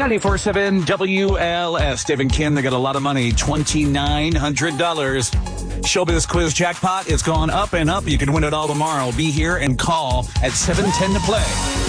94.7 WLS. Dave and Ken, they got a lot of money. $2,900. Showbiz quiz jackpot is gone up and up. You can win it all tomorrow. Be here and call at 7:10 to play.